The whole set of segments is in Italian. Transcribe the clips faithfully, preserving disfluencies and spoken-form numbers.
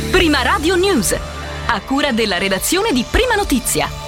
Prima Radio News, a cura della redazione di Prima Notizia.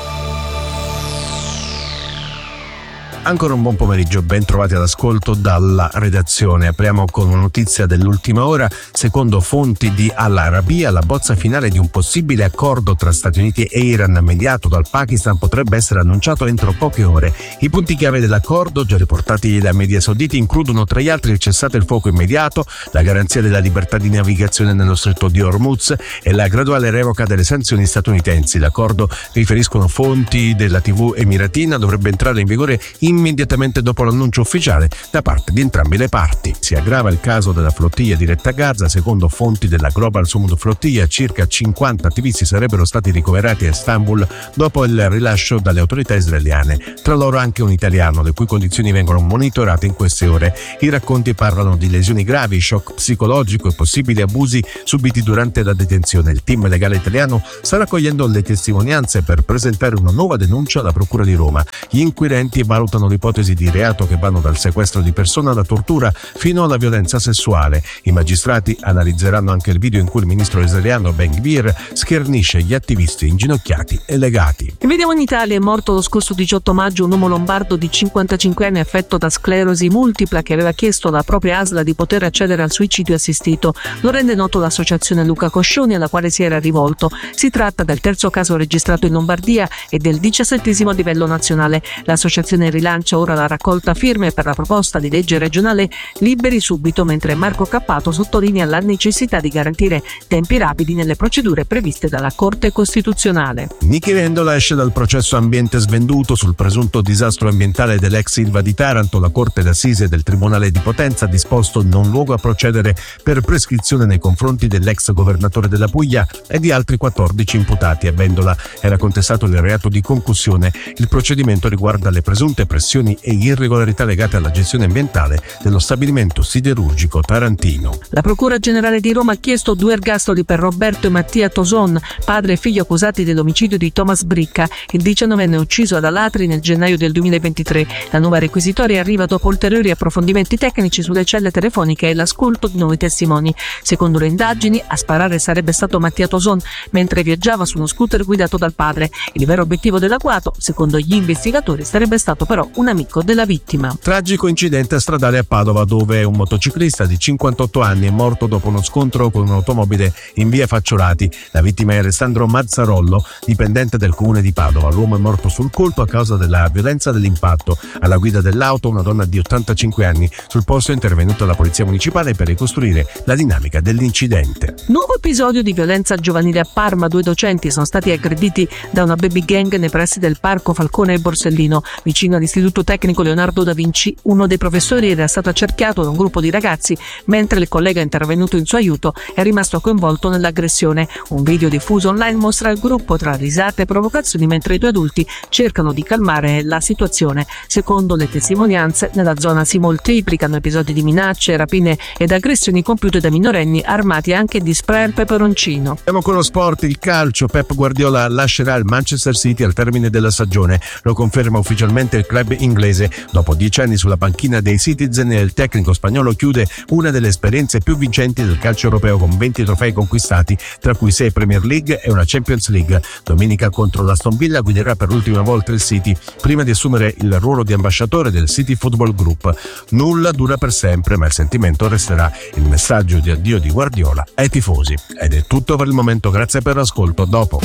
Ancora un buon pomeriggio, ben trovati all'ascolto dalla redazione. Apriamo con una notizia dell'ultima ora. Secondo fonti di Al Arabiya, la bozza finale di un possibile accordo tra Stati Uniti e Iran mediato dal Pakistan potrebbe essere annunciato entro poche ore. I punti chiave dell'accordo, già riportati da media sauditi, includono tra gli altri il cessate il fuoco immediato, la garanzia della libertà di navigazione nello stretto di Hormuz e la graduale revoca delle sanzioni statunitensi. L'accordo, riferiscono fonti della tivù emiratina, dovrebbe entrare in vigore in immediatamente dopo l'annuncio ufficiale da parte di entrambe le parti. Si aggrava il caso della flottiglia diretta a Gaza. Secondo fonti della Global Summit Flottiglia, circa cinquanta attivisti sarebbero stati ricoverati a Istanbul dopo il rilascio dalle autorità israeliane, tra loro anche un italiano, le cui condizioni vengono monitorate in queste ore. I racconti parlano di lesioni gravi, shock psicologico e possibili abusi subiti durante la detenzione. Il team legale italiano sta raccogliendo le testimonianze per presentare una nuova denuncia alla Procura di Roma. Gli inquirenti valutano l'ipotesi di reato che vanno dal sequestro di persona alla tortura fino alla violenza sessuale. I magistrati analizzeranno anche il video in cui il ministro israeliano Ben Gvir schernisce gli attivisti inginocchiati e legati. Vediamo in Italia. È morto lo scorso diciotto maggio un uomo lombardo di cinquantacinque anni affetto da sclerosi multipla che aveva chiesto alla propria A S L A di poter accedere al suicidio assistito. Lo rende noto l'associazione Luca Coscioni, alla quale si era rivolto. Si tratta del terzo caso registrato in Lombardia e del diciassettesimo a livello nazionale. L'associazione rilancia ora la raccolta firme per la proposta di legge regionale Liberi Subito, mentre Marco Cappato sottolinea la necessità di garantire tempi rapidi nelle procedure previste dalla Corte Costituzionale. Nichi Vendola esce dal processo ambiente svenduto sul presunto disastro ambientale dell'ex Ilva di Taranto. La Corte d'Assise del Tribunale di Potenza ha disposto non luogo a procedere per prescrizione nei confronti dell'ex governatore della Puglia e di altri quattordici imputati. A Vendola era contestato il reato di concussione. Il procedimento riguarda le presunte pressioni e irregolarità legate alla gestione ambientale dello stabilimento siderurgico tarantino. La Procura Generale di Roma ha chiesto due ergastoli per Roberto e Mattia Toson, padre e figlio accusati dell'omicidio di Thomas Bricca, il diciannovenne ucciso ad Alatri nel gennaio del duemilaventitré. La nuova requisitoria arriva dopo ulteriori approfondimenti tecnici sulle celle telefoniche e l'ascolto di nuovi testimoni. Secondo le indagini, a sparare sarebbe stato Mattia Toson mentre viaggiava su uno scooter guidato dal padre. Il vero obiettivo dell'agguato, secondo gli investigatori, sarebbe stato però un amico della vittima. Tragico incidente stradale a Padova, dove un motociclista di cinquantotto anni è morto dopo uno scontro con un'automobile in via Facciolati. La vittima è Alessandro Mazzarollo, dipendente del comune di Padova. L'uomo è morto sul colpo a causa della violenza dell'impatto. Alla guida dell'auto una donna di ottantacinque anni. Sul posto è intervenuta la polizia municipale per ricostruire la dinamica dell'incidente. Nuovo episodio di violenza giovanile a Parma. Due docenti sono stati aggrediti da una baby gang nei pressi del parco Falcone e Borsellino, vicino all'Istituto Tecnico Leonardo da Vinci. Uno dei professori era stato accerchiato da un gruppo di ragazzi, mentre il collega intervenuto in suo aiuto è rimasto coinvolto nell'aggressione. Un video diffuso online mostra il gruppo tra risate e provocazioni mentre i due adulti cercano di calmare la situazione. Secondo le testimonianze, nella zona si moltiplicano episodi di minacce, rapine ed aggressioni compiute da minorenni armati anche di spray al peperoncino. Siamo con lo sport. Il calcio. Pep Guardiola lascerà il Manchester City al termine della stagione. Lo conferma ufficialmente il club inglese. Dopo dieci anni sulla panchina dei Citizen, il tecnico spagnolo chiude una delle esperienze più vincenti del calcio europeo con venti trofei conquistati, tra cui sei Premier League e una Champions League. Domenica contro l'Aston Villa guiderà per l'ultima volta il City, prima di assumere il ruolo di ambasciatore del City Football Group. Nulla dura per sempre, ma il sentimento resterà. Il messaggio di addio di Guardiola ai tifosi. Ed è tutto per il momento, grazie per l'ascolto. Dopo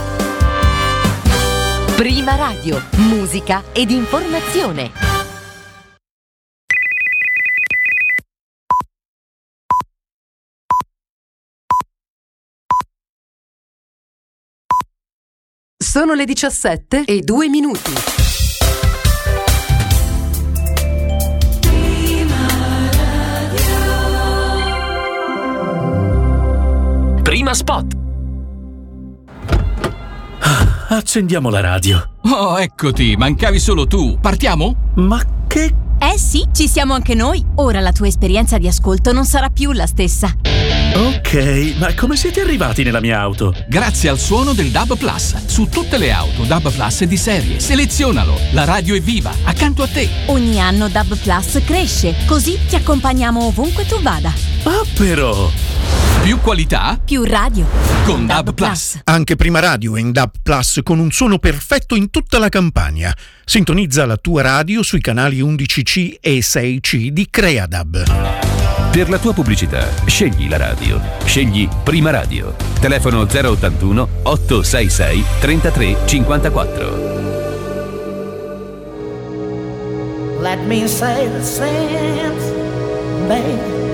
Prima Radio, musica ed informazione. Sono le diciassette e due minuti. Prima spot. Accendiamo la radio. Oh, eccoti, mancavi solo tu. Partiamo? Ma che... Eh sì, ci siamo anche noi. Ora la tua esperienza di ascolto non sarà più la stessa. Ok, ma come siete arrivati nella mia auto? Grazie al suono del D A B Plus. Su tutte le auto D A B Plus di serie. Selezionalo. La radio è viva, accanto a te. Ogni anno D A B Plus cresce, così ti accompagniamo ovunque tu vada. Ah, però... Più qualità, Più radio. con D A B Plus. Anche Prima Radio è in D A B Plus con un suono perfetto in tutta la Campania. Sintonizza la tua radio sui canali undici C e sei C di Creadab. Per la tua pubblicità, scegli la radio. Scegli Prima Radio. Telefono zero ottantuno ottocentosessantasei trentatré cinquantaquattro. Let me say the same, baby.